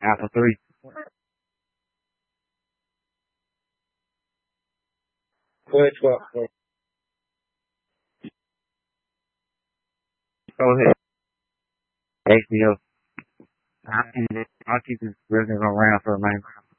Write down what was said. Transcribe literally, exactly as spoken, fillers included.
Alpha three. Twitch, what? Go ahead. H B O. I'll keep this business around for a minute.